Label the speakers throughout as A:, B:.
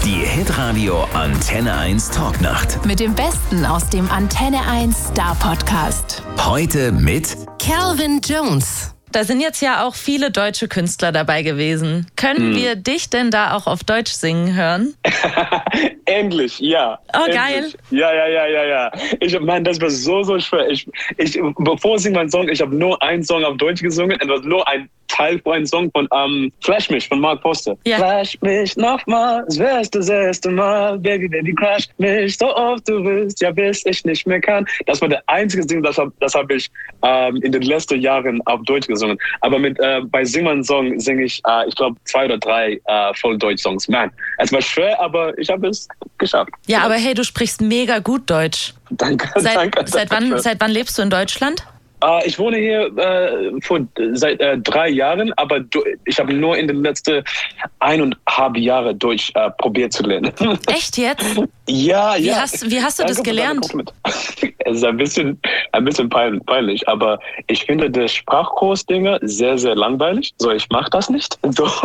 A: Die Hitradio Antenne 1 Talknacht.
B: Mit dem Besten aus dem Antenne 1 Star Podcast.
A: Heute mit
B: Calvin Jones.
C: Da sind jetzt ja auch viele deutsche Künstler dabei gewesen. Können wir dich denn da auch auf Deutsch singen hören?
D: Endlich, ja.
C: Oh,
D: endlich.
C: geil.
D: Ja. Das war so schwer. Bevor ich singe meinen Song, ich habe nur einen Song auf Deutsch gesungen und das war nur ein Teil von einem Song von Flash mich von Mark Foster.
C: Ja.
D: Flash mich nochmal, es wär's das erste Mal, Baby, crash mich so oft du willst, ja bis ich nicht mehr kann. Das war der einzige Ding, das hab ich in den letzten Jahren auf Deutsch gesungen. Aber bei Sing meinen Song singe ich, ich glaube, 2 oder 3 Volldeutsch-Songs. Man, es war schwer, aber ich habe es geschafft.
C: Ja, aber hey, du sprichst mega gut Deutsch.
D: Danke.
C: Seit wann lebst du in Deutschland?
D: Ich wohne hier seit 3 Jahren, aber ich habe nur in den letzten 1,5 Jahren Deutsch probiert zu lernen.
C: Echt jetzt?
D: Ja.
C: Wie hast du das gelernt?
D: Es ist ein bisschen peinlich, aber ich finde das Sprachkurs-Dinger sehr, sehr langweilig. So, ich mache das nicht.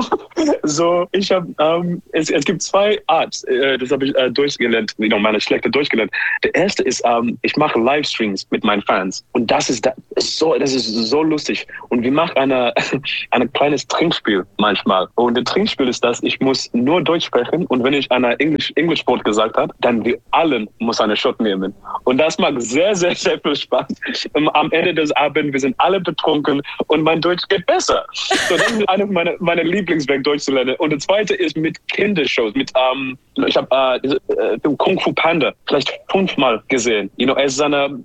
D: Ich habe, es gibt 2 Arts, das habe ich durchgelernt, meine schlechte durchgelernt. Der erste ist, ich mache Livestreams mit meinen Fans und das ist so lustig. Und wir machen ein kleines Trinkspiel manchmal. Und das Trinkspiel ist das, ich muss nur Deutsch sprechen und wenn ich einer Englisch-Wort gesagt habe, dann wir allen muss eine Shot nehmen. Und das macht sehr, sehr, sehr viel Spaß. Am Ende des Abends, wir sind alle betrunken und mein Deutsch geht besser. So, das ist eine meiner Lieblingswege, Deutsch zu lernen. Und der zweite ist mit Kindershows. Ich habe Kung Fu Panda vielleicht 5-mal gesehen. Es ist eine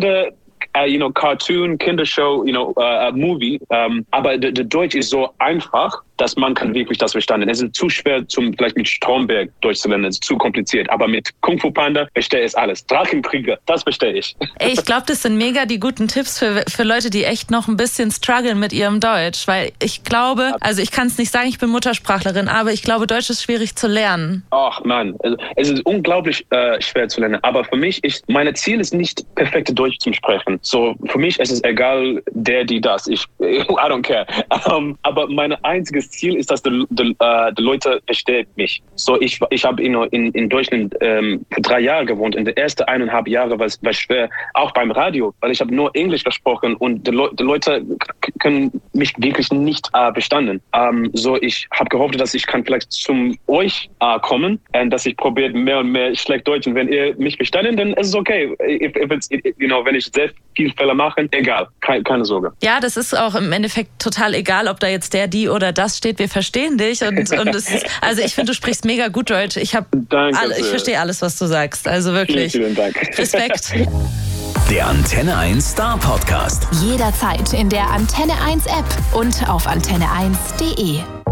D: Cartoon, Kindershow, Movie. Aber der Deutsch ist so einfach, dass man kann wirklich das verstanden. Es ist zu schwer, vielleicht mit Stromberg Deutsch zu lernen. Es ist zu kompliziert. Aber mit Kung Fu Panda verstehe ich alles. Drachenkrieger, das verstehe ich.
C: Ich glaube, das sind mega die guten Tipps für Leute, die echt noch ein bisschen strugglen mit ihrem Deutsch. Weil ich glaube, also ich kann es nicht sagen, ich bin Muttersprachlerin, aber ich glaube, Deutsch ist schwierig zu lernen.
D: Ach Mann, es ist unglaublich schwer zu lernen. Aber für mich, mein Ziel ist nicht, perfekte Deutsch zu sprechen. So, für mich ist es egal, die das. I don't care. Aber mein einziges Ziel ist, dass die Leute verstehen mich. So, ich habe in Deutschland für 3 Jahre gewohnt. In den ersten 1,5 Jahren war es schwer, auch beim Radio, weil ich habe nur Englisch gesprochen und die Leute können mich wirklich nicht verstanden. So, ich habe gehofft, dass ich kann vielleicht zum euch kommen und dass ich probiere mehr und mehr schlecht Deutsch. Und wenn ihr mich verstanden, dann ist es okay. Wenn ich sehr viel Fehler mache, egal, keine Sorge.
C: Ja, das ist auch im Endeffekt total egal, ob da jetzt die oder das steht. Wir verstehen dich und also ich finde, du sprichst mega gut Deutsch. Ich verstehe alles, was du sagst. Also wirklich.
D: Vielen Dank.
C: Respekt.
A: der Antenne 1 Star Podcast.
B: Jederzeit in der Antenne 1 App und auf antenne1.de.